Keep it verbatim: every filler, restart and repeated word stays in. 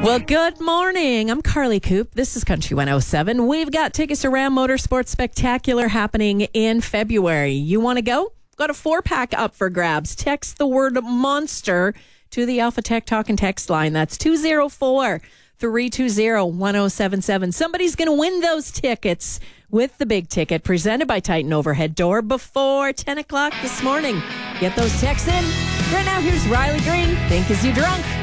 Well, good morning. I'm Carly Coop. This is Country one oh seven. We've got tickets to Ram Motorsports Spectacular happening in February. You want to go? Got a four-pack up for grabs. Text the word monster to the Alpha Tech Talk and Text line. That's two oh four, three two oh, one oh seven seven. Somebody's going to win those tickets with the big ticket presented by Titan Overhead Door before ten o'clock this morning. Get those texts in. Right now, here's Riley Green. Think Is You Drunk?